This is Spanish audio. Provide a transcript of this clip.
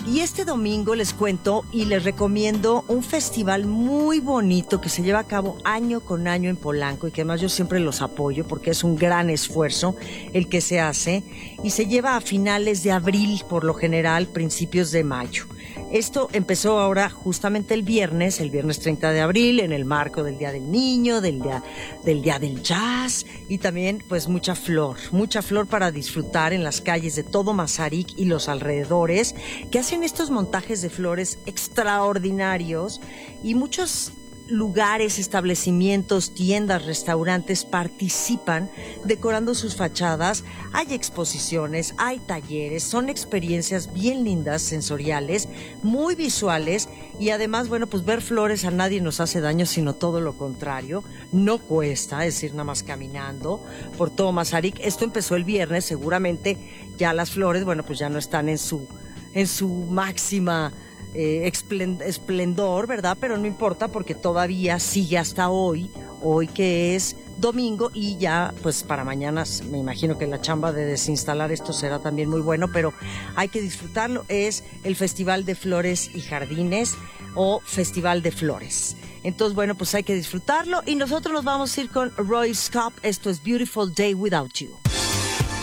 Y este domingo les cuento y les recomiendo un festival muy bonito que se lleva a cabo año con año en Polanco y que además yo siempre los apoyo porque es un gran esfuerzo el que se hace y se lleva a finales de abril, por lo general, principios de mayo. Esto empezó ahora justamente el viernes 30 de abril, en el marco del Día del Niño, del Día del Jazz y también pues mucha flor para disfrutar en las calles de todo Mazarik y los alrededores, que hacen estos montajes de flores extraordinarios y muchos lugares, establecimientos, tiendas, restaurantes participan decorando sus fachadas. Hay exposiciones, hay talleres, son experiencias bien lindas, sensoriales, muy visuales y además, bueno, pues ver flores a nadie nos hace daño, sino todo lo contrario. No cuesta, es decir, nada más caminando por todo Mazarik. Esto empezó el viernes, seguramente ya las flores, bueno, pues ya no están en su máxima esplendor, ¿verdad? Pero no importa porque todavía sigue hasta hoy que es domingo y ya pues para mañana me imagino que la chamba de desinstalar esto será también muy bueno, pero hay que disfrutarlo. Es el Festival de Flores y Jardines o Festival de Flores. Entonces, bueno, pues hay que disfrutarlo y nosotros nos vamos a ir con Roy Scott. Esto es Beautiful Day Without You.